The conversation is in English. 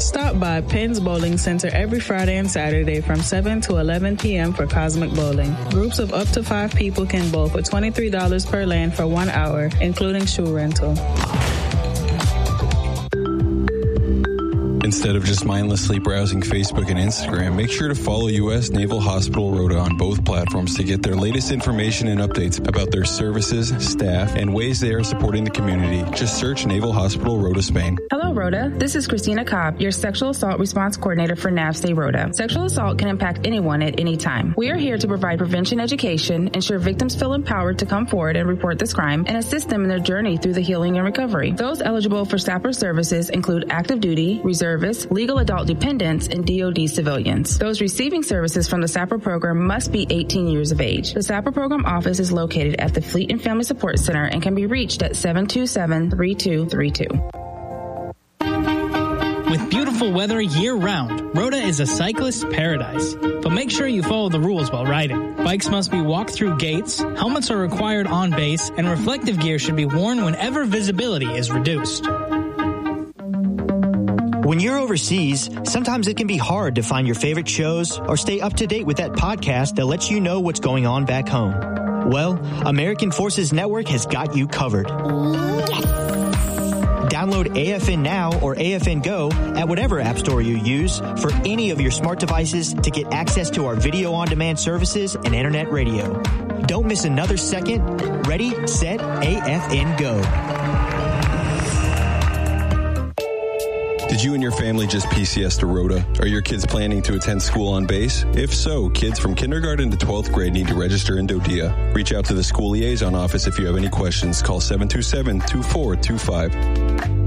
Stop by Penn's Bowling Center every Friday and Saturday from 7 to 11 p.m. for Cosmic Bowling. Groups of up to 5 people can bowl for $23 per lane for 1 hour, including shoe rental. Instead of just mindlessly browsing Facebook and Instagram, make sure to follow U.S. Naval Hospital Rota on both platforms to get their latest information and updates about their services, staff, and ways they are supporting the community. Just search Naval Hospital Rota Spain. Hello, Rota. This is Christina Cobb, your Sexual Assault Response Coordinator for NAVSTE Rota. Sexual assault can impact anyone at any time. We are here to provide prevention education, ensure victims feel empowered to come forward and report this crime, and assist them in their journey through the healing and recovery. Those eligible for SAPR services include active duty, reservists, legal adult dependents, and DoD civilians. Those receiving services from the SAPR program must be 18 years of age. The SAPR program office is located at the Fleet and Family Support Center and can be reached at 727-3232. With beautiful weather year-round, Rota is a cyclist's paradise. But make sure you follow the rules while riding. Bikes must be walked through gates, helmets are required on base, and reflective gear should be worn whenever visibility is reduced. When you're overseas, sometimes it can be hard to find your favorite shows or stay up to date with that podcast that lets you know what's going on back home. Well, American Forces Network has got you covered. Download AFN Now or AFN Go at whatever app store you use for any of your smart devices to get access to our video on-demand services and internet radio. Don't miss another second. Ready, set, AFN Go. Did you and your family just PCS to Rota? Are your kids planning to attend school on base? If so, kids from kindergarten to 12th grade need to register in DoDEA. Reach out to the school liaison office if you have any questions. Call 727-2425.